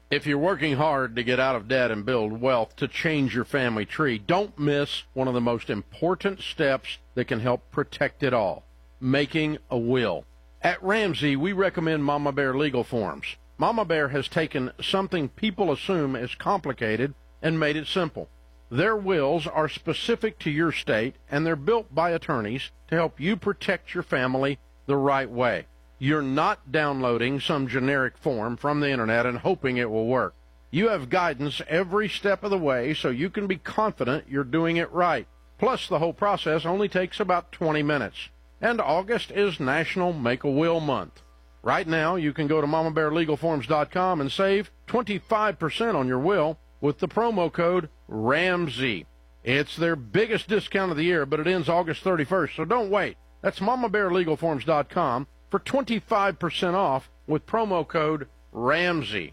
If you're working hard to get out of debt and build wealth to change your family tree, don't miss one of the most important steps that can help protect it all, making a will. At Ramsey, we recommend Mama Bear Legal Forms. Mama Bear has taken something people assume is complicated and made it simple. Their wills are specific to your state, and they're built by attorneys to help you protect your family the right way. You're not downloading some generic form from the internet and hoping it will work. You have guidance every step of the way so you can be confident you're doing it right. Plus, the whole process only takes about 20 minutes. And August is National Make-A-Will Month. Right now, you can go to MamaBearLegalForms.com and save 25% on your will with the promo code RAMSEY. It's their biggest discount of the year, but it ends August 31st, so don't wait. That's MamaBearLegalForms.com for 25% off with promo code RAMSEY.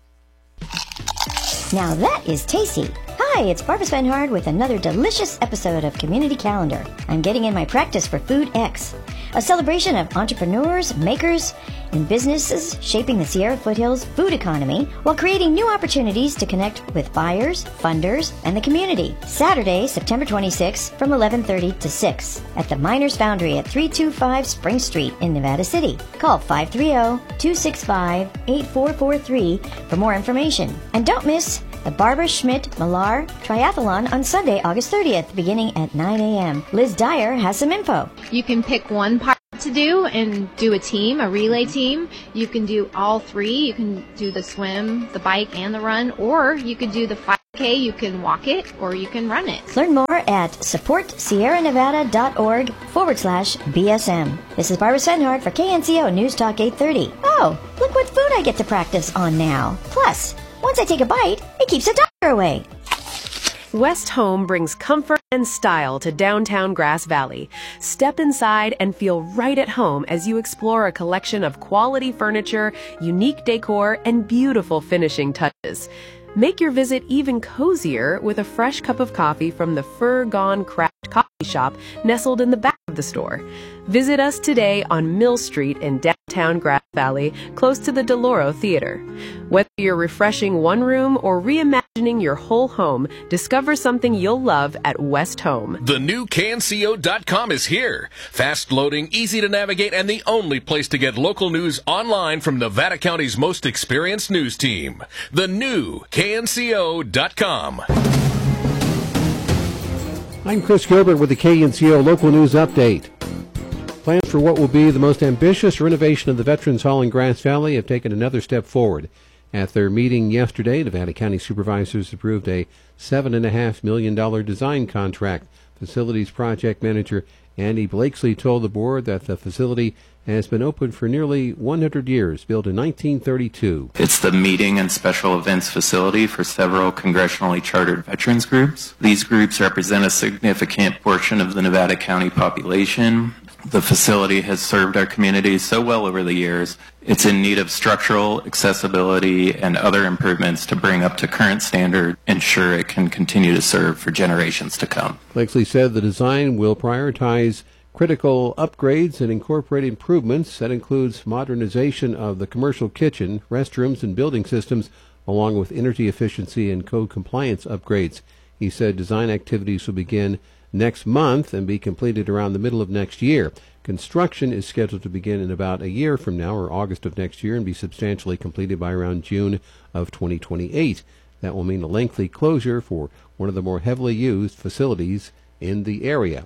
Now that is tasty. Hi, it's Barbara Svenhard with another delicious episode of Community Calendar. I'm getting in my practice for Food X, a celebration of entrepreneurs, makers, and businesses shaping the Sierra Foothills food economy while creating new opportunities to connect with buyers, funders, and the community. Saturday, September 26th from 11:30 to 6 at the Miners Foundry at 325 Spring Street in Nevada City. Call 530-265-8443 for more information. And don't miss the Barbara Schmidt Millar Triathlon on Sunday, August 30th, beginning at 9 a.m. Liz Dyer has some info. You can pick one part to do and do a team, a relay team. You can do all three. You can do the swim, the bike, and the run, or you could do the 5K. You can walk it, or you can run it. Learn more at supportsierranevada.org/BSM. This is Barbara Svenhard for KNCO News Talk 830. Oh, look what food I get to practice on now. Plus, once I take a bite, it keeps the doctor away. West Home brings comfort and style to downtown Grass Valley. Step inside and feel right at home as you explore a collection of quality furniture, unique decor, and beautiful finishing touches. Make your visit even cozier with a fresh cup of coffee from the Fur Gone Craft Coffee Shop nestled in the back of the store. Visit us today on Mill Street in downtown Grass Valley, close to the DeLauro Theater. Whether you're refreshing one room or reimagining your whole home, discover something you'll love at West Home. The new KNCO.com is here. Fast loading, easy to navigate, and the only place to get local news online from Nevada County's most experienced news team. The new KNCO.com. I'm Chris Gilbert with the KNCO Local News Update. Plans for what will be the most ambitious renovation of the Veterans Hall in Grass Valley have taken another step forward. At their meeting yesterday, Nevada County supervisors approved a $7.5 million design contract. Facilities project manager Andy Blakesley told the board that the facility has been open for nearly 100 years, built in 1932. It's the meeting and special events facility for several congressionally chartered veterans groups. These groups represent a significant portion of the Nevada County population. The facility has served our community so well over the years. It's in need of structural accessibility and other improvements to bring up to current standard, ensure it can continue to serve for generations to come. Blakesley said the design will prioritize critical upgrades and incorporate improvements that includes modernization of the commercial kitchen, restrooms, and building systems, along with energy efficiency and code compliance upgrades. He said design activities will begin next month and be completed around the middle of next year. Construction is scheduled to begin in about a year from now, or August of next year, and be substantially completed by around June of 2028. That will mean a lengthy closure for one of the more heavily used facilities in the area.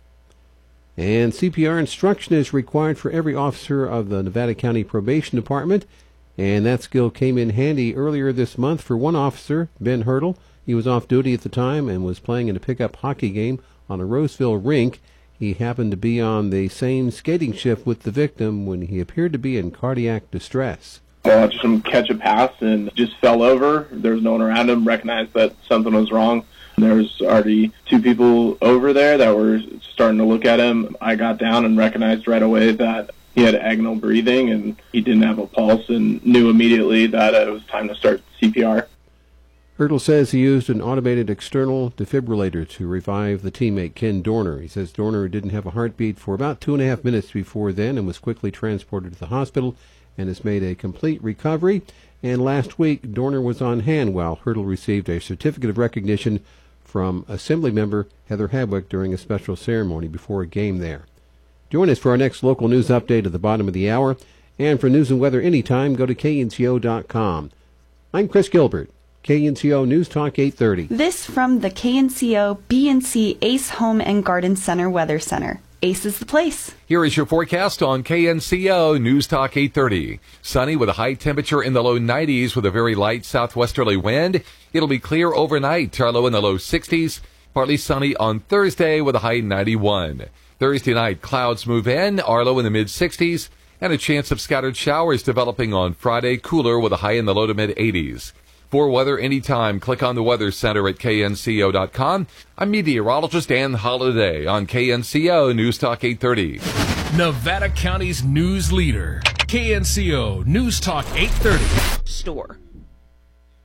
And CPR instruction is required for every officer of the Nevada County Probation Department, and that skill came in handy earlier this month for one officer, Ben Hurdle. He was off duty at the time and was playing in a pickup hockey game on a Roseville rink. He happened to be on the same skating shift with the victim when he appeared to be in cardiac distress. I watched him catch a pass and just fell over. There was no one around him, recognized that something was wrong. There was already two people over there that were starting to look at him. I got down and recognized right away that he had agonal breathing and he didn't have a pulse, and knew immediately that it was time to start CPR. Hurdle says he used an automated external defibrillator to revive the teammate Ken Dorner. He says Dorner didn't have a heartbeat for about 2.5 minutes before then and was quickly transported to the hospital and has made a complete recovery. And last week, Dorner was on hand while Hertel received a certificate of recognition from Assembly member Heather Hadwick during a special ceremony before a game there. Join us for our next local news update at the bottom of the hour. And for news and weather anytime, go to KNCO.com. I'm Chris Gilbert, KNCO News Talk 830. This from the KNCO BNC Ace Home and Garden Center Weather Center. Ace is the place. Here is your forecast on KNCO News Talk 830. Sunny with a high temperature in the low 90s with a very light southwesterly wind. It'll be clear overnight, our low in the low 60s. Partly sunny on Thursday with a high 91. Thursday night, clouds move in, our low in the mid 60s. And a chance of scattered showers developing on Friday, cooler with a high in the low to mid 80s. For weather anytime, click on the Weather Center at KNCO.com. I'm meteorologist Ann Holiday on KNCO News Talk 830. Nevada County's news leader, KNCO News Talk 830. Store.